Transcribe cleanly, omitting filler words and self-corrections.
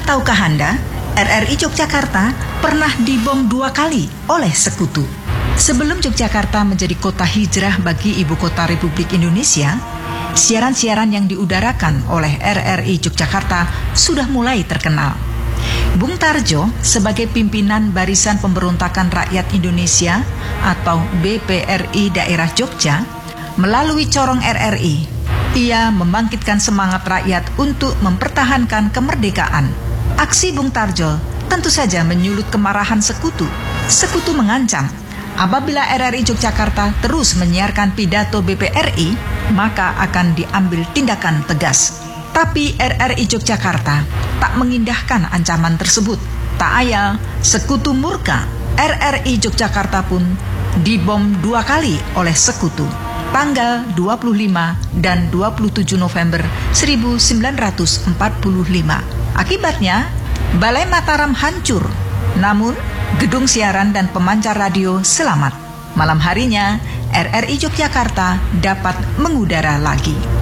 Tahukah Anda, RRI Yogyakarta pernah dibom 2 kali oleh sekutu. Sebelum Yogyakarta menjadi kota hijrah bagi ibu kota Republik Indonesia, siaran-siaran yang diudarakan oleh RRI Yogyakarta sudah mulai terkenal. Bung Tarjo sebagai pimpinan Barisan Pemberontakan Rakyat Indonesia atau BPRI Daerah Jogja, melalui corong RRI, ia membangkitkan semangat rakyat untuk mempertahankan kemerdekaan. Aksi Bung Tarjo tentu saja menyulut kemarahan sekutu. Sekutu mengancam, apabila RRI Yogyakarta terus menyiarkan pidato BPRI, maka akan diambil tindakan tegas. Tapi RRI Yogyakarta tak mengindahkan ancaman tersebut. Tak ayal, sekutu murka, RRI Yogyakarta pun dibom 2 kali oleh sekutu, tanggal 25 dan 27 November 1945. Akibatnya, Balai Mataram hancur, namun gedung siaran dan pemancar radio selamat. Malam harinya, RRI Yogyakarta dapat mengudara lagi.